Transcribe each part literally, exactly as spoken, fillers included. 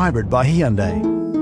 Hybrid by Hyundai.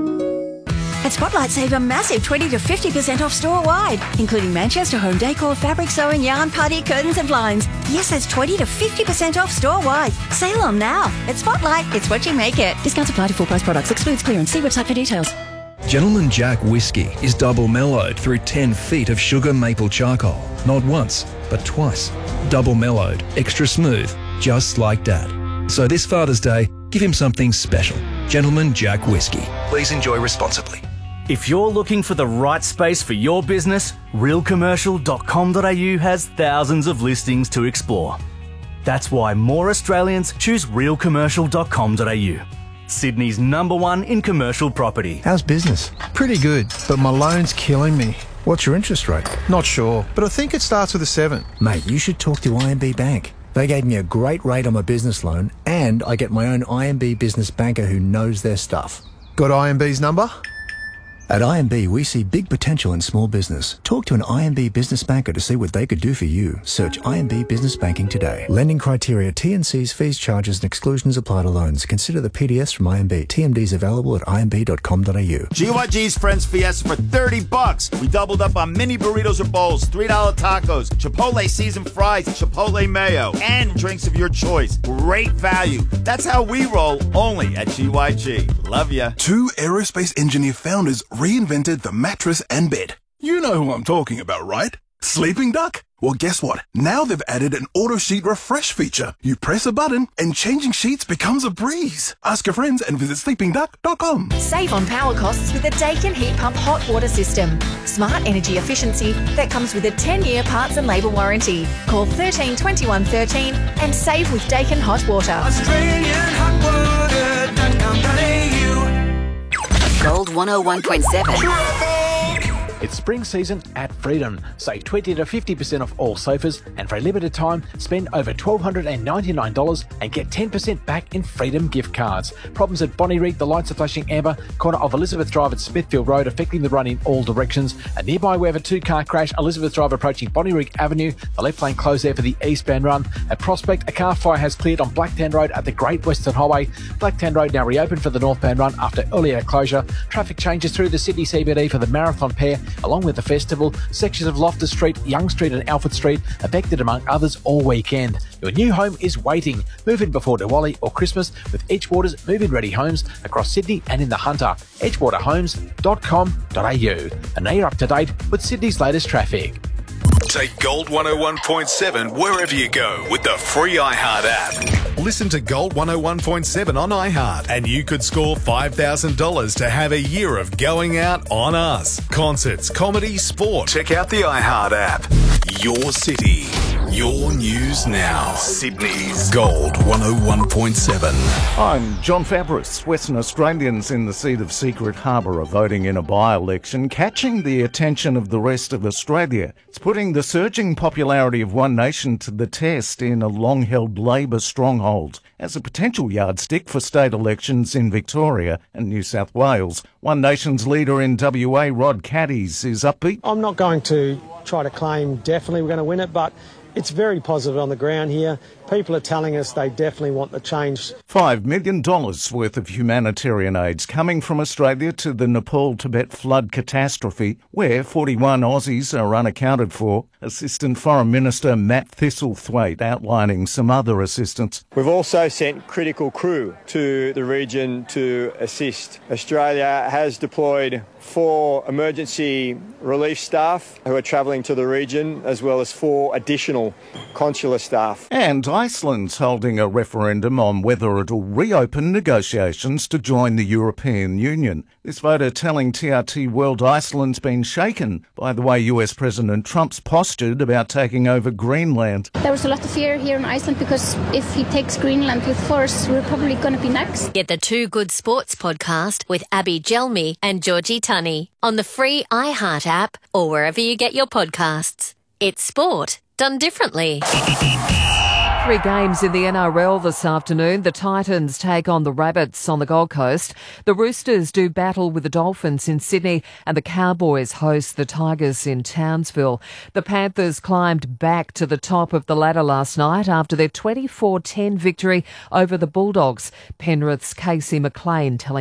At Spotlight, save a massive twenty to fifty percent off store-wide, including Manchester home decor, fabric sewing, yarn, putty, curtains and blinds. Yes, that's twenty to fifty percent off store-wide. Sale on now. At Spotlight, it's what you make it. Discounts apply to full-price products. Excludes clearance. See website for details. Gentleman Jack Whiskey is double mellowed through ten feet of sugar maple charcoal. Not once, but twice. Double mellowed, extra smooth, just like Dad. So this Father's Day, give him something special. Gentleman Jack Whiskey. Please enjoy responsibly. If you're looking for the right space for your business, real commercial dot com dot a u has thousands of listings to explore. That's why more Australians choose real commercial dot com dot a u. Sydney's number one in commercial property. How's business? Pretty good, but my loan's killing me. What's your interest rate? Not sure, but I think it starts with a seven. Mate, you should talk to I M B Bank. They gave me a great rate on my business loan, and I get my own I M B business banker who knows their stuff. Got I M B's number? At I M B, we see big potential in small business. Talk to an I M B business banker to see what they could do for you. Search I M B Business Banking today. Lending criteria, T and Cs, fees, charges and exclusions apply to loans. Consider the P D S from I M B. T M Ds available at I M B dot com dot a u. G Y G's Friends Fiesta for thirty bucks. We doubled up on mini burritos or bowls, three dollar tacos, Chipotle seasoned fries, Chipotle mayo, and drinks of your choice. Great value. That's how we roll, only at G Y G. Love ya. Two aerospace engineer founders reinvented the mattress and bed. You know who I'm talking about, right? Sleeping Duck? Well, guess what? Now they've added an auto sheet refresh feature. You press a button and changing sheets becomes a breeze. Ask your friends and visit sleeping duck dot com. Save on power costs with a Daikin heat pump hot water system. Smart energy efficiency that comes with a ten-year parts and labour warranty. Call thirteen twenty-one thirteen and save with Daikin hot water. Australian hot water dot com dot a u. Gold one oh one point seven. It's spring season at Freedom. Save twenty to fifty percent off all sofas, and for a limited time, spend over one thousand two hundred ninety-nine dollars and get ten percent back in Freedom gift cards. Problems at Bonnyrigg, the lights are flashing amber, corner of Elizabeth Drive at Smithfield Road, affecting the run in all directions. And nearby, we have a two-car crash, Elizabeth Drive approaching Bonnyrigg Avenue, the left lane closed there for the eastbound run. At Prospect, a car fire has cleared on Blacktown Road at the Great Western Highway. Blacktown Road now reopened for the northbound run after earlier closure. Traffic changes through the Sydney C B D for the Marathon Pair, along with the festival. Sections of Loftus Street, Young Street and Alfred Street affected among others all weekend. Your new home is waiting. Move in before Diwali or Christmas with Edgewater's move-in ready homes across Sydney and in the Hunter. edgewater homes dot com dot a u. And now you're up to date with Sydney's latest traffic. Take Gold one oh one point seven wherever you go with the free iHeart app. Listen to Gold one oh one point seven on iHeart and you could score five thousand dollars to have a year of going out on us. Concerts, comedy, sport. Check out the iHeart app. Your city. Your news now. Sydney's Gold one oh one point seven. I'm John Fabris. Western Australians in the seat of Secret Harbour are voting in a by-election, catching the attention of the rest of Australia. It's putting the surging popularity of One Nation to the test in a long-held Labor stronghold as a potential yardstick for state elections in Victoria and New South Wales. One Nation's leader in W A, Rod Caddies, is upbeat. I'm not going to try to claim definitely we're going to win it, but it's very positive on the ground here. People are telling us they definitely want the change. Five million dollars worth of humanitarian aid's coming from Australia to the Nepal-Tibet flood catastrophe, where forty-one Aussies are unaccounted for. Assistant Foreign Minister Matt Thistlethwaite outlining some other assistance. We've also sent critical crew to the region to assist. Australia has deployed four emergency relief staff who are travelling to the region, as well as four additional consular staff. And Iceland's holding a referendum on whether it'll reopen negotiations to join the European Union. This voter telling T R T World Iceland's been shaken by the way U S President Trump's postured about taking over Greenland. There was a lot of fear here in Iceland because if he takes Greenland with force, we're probably going to be next. Get the Two Good Sports podcast with Abby Gelmi and Georgie Tunney on the free iHeart app or wherever you get your podcasts. It's sport done differently. Three games in the N R L this afternoon. The Titans take on the Rabbits on the Gold Coast. The Roosters do battle with the Dolphins in Sydney, and the Cowboys host the Tigers in Townsville. The Panthers climbed back to the top of the ladder last night after their twenty-four ten victory over the Bulldogs. Penrith's Casey McLean telling